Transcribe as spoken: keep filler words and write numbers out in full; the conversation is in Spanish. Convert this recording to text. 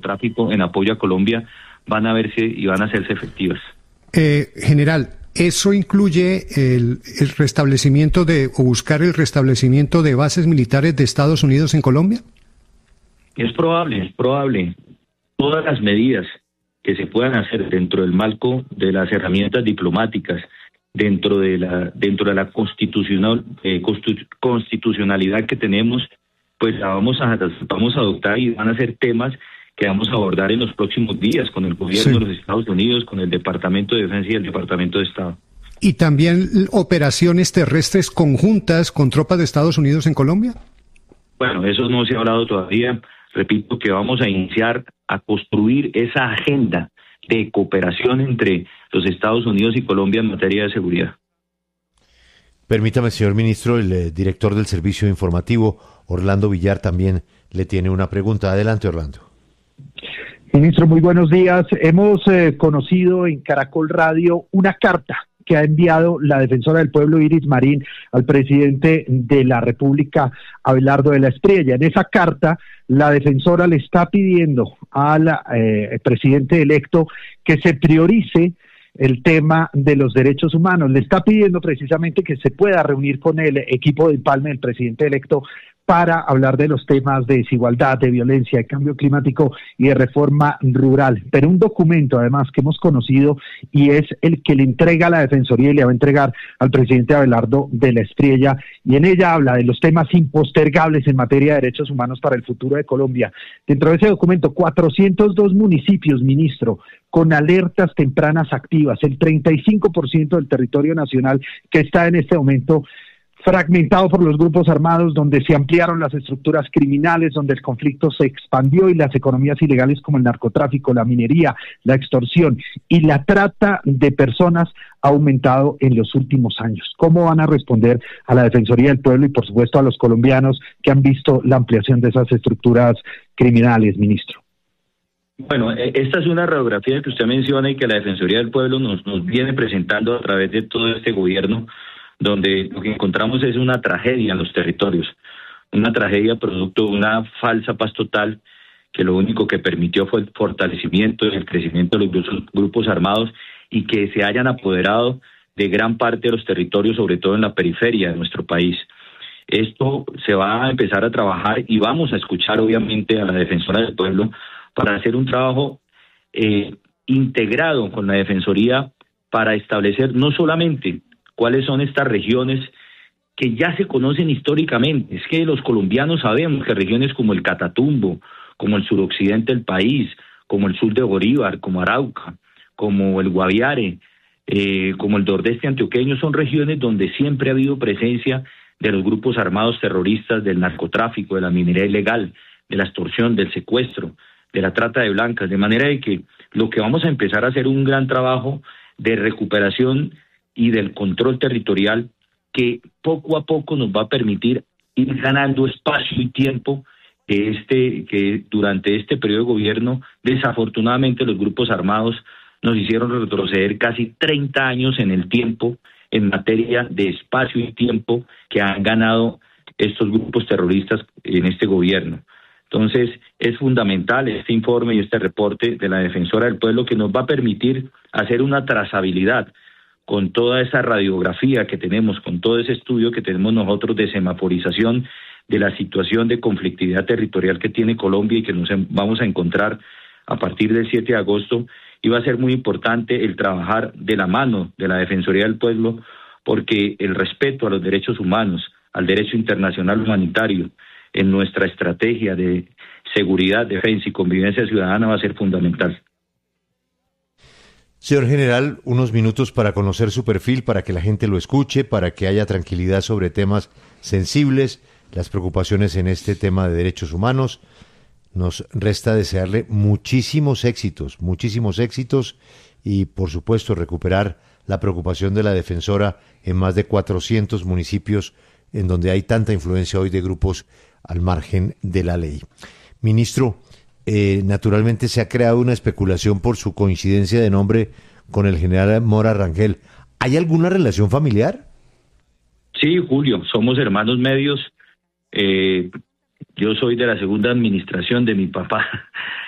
narcotráfico en apoyo a Colombia van a verse y van a hacerse efectivas. Eh, general, ¿eso incluye el, el restablecimiento de, o buscar el restablecimiento de bases militares de Estados Unidos en Colombia? Es probable, es probable. Todas las medidas que se puedan hacer dentro del marco de las herramientas diplomáticas, dentro de la dentro de la constitucional eh, constitu, constitucionalidad que tenemos, pues la vamos a vamos a adoptar y van a ser temas que vamos a abordar en los próximos días con el gobierno sí. de los Estados Unidos, con el Departamento de Defensa y el Departamento de Estado. ¿Y también operaciones terrestres conjuntas con tropas de Estados Unidos en Colombia? Bueno, eso no se ha hablado todavía. Repito que vamos a iniciar a construir esa agenda de cooperación entre los Estados Unidos y Colombia en materia de seguridad. Permítame, señor ministro, el eh, director del Servicio Informativo, Orlando Villar, también le tiene una pregunta. Adelante, Orlando. Ministro, muy buenos días. Hemos eh, conocido en Caracol Radio una carta que ha enviado la defensora del pueblo, Iris Marín, al presidente de la República, Abelardo de la Espriella. En esa carta, la defensora le está pidiendo al eh, presidente electo que se priorice el tema de los derechos humanos. Le está pidiendo precisamente que se pueda reunir con el equipo de empalme del presidente electo para hablar de los temas de desigualdad, de violencia, de cambio climático y de reforma rural. Pero un documento, además, que hemos conocido y es el que le entrega a la Defensoría y le va a entregar al presidente Abelardo de la Espriella, y en ella habla de los temas impostergables en materia de derechos humanos para el futuro de Colombia. Dentro de ese documento, cuatrocientos dos municipios, ministro, con alertas tempranas activas, el treinta y cinco por ciento del territorio nacional que está en este momento fragmentado por los grupos armados, donde se ampliaron las estructuras criminales, donde el conflicto se expandió y las economías ilegales como el narcotráfico, la minería, la extorsión y la trata de personas ha aumentado en los últimos años. ¿Cómo van a responder a la Defensoría del Pueblo y por supuesto a los colombianos que han visto la ampliación de esas estructuras criminales, ministro? Bueno, esta es una radiografía que usted menciona y que la Defensoría del Pueblo nos, nos viene presentando a través de todo este gobierno, donde lo que encontramos es una tragedia en los territorios, una tragedia producto de una falsa paz total que lo único que permitió fue el fortalecimiento y el crecimiento de los grupos armados y que se hayan apoderado de gran parte de los territorios, sobre todo en la periferia de nuestro país. Esto se va a empezar a trabajar y vamos a escuchar obviamente a la Defensora del Pueblo para hacer un trabajo eh, integrado con la Defensoría para establecer no solamente cuáles son estas regiones que ya se conocen históricamente. Es que los colombianos sabemos que regiones como el Catatumbo, como el suroccidente del país, como el sur de Bolívar, como Arauca, como el Guaviare, eh, como el nordeste antioqueño, son regiones donde siempre ha habido presencia de los grupos armados terroristas, del narcotráfico, de la minería ilegal, de la extorsión, del secuestro, de la trata de blancas, de manera de que lo que vamos a empezar a hacer un gran trabajo de recuperación y del control territorial que poco a poco nos va a permitir ir ganando espacio y tiempo que este que durante este periodo de gobierno desafortunadamente los grupos armados nos hicieron retroceder casi treinta años en el tiempo en materia de espacio y tiempo que han ganado estos grupos terroristas en este gobierno. Entonces, es fundamental este informe y este reporte de la Defensora del Pueblo que nos va a permitir hacer una trazabilidad con toda esa radiografía que tenemos, con todo ese estudio que tenemos nosotros de semaforización de la situación de conflictividad territorial que tiene Colombia y que nos vamos a encontrar a partir del siete de agosto, y va a ser muy importante el trabajar de la mano de la Defensoría del Pueblo, porque el respeto a los derechos humanos, al derecho internacional humanitario, en nuestra estrategia de seguridad, defensa y convivencia ciudadana va a ser fundamental. Señor General, unos minutos para conocer su perfil, para que la gente lo escuche, para que haya tranquilidad sobre temas sensibles, las preocupaciones en este tema de derechos humanos. Nos resta desearle muchísimos éxitos, muchísimos éxitos y, por supuesto, recuperar la preocupación de la defensora en más de cuatrocientos municipios en donde hay tanta influencia hoy de grupos al margen de la ley. Ministro, eh, naturalmente se ha creado una especulación por su coincidencia de nombre con el general Mora Rangel. ¿Hay alguna relación familiar? Sí, Julio, somos hermanos medios. Eh, yo soy de la segunda administración de mi papá,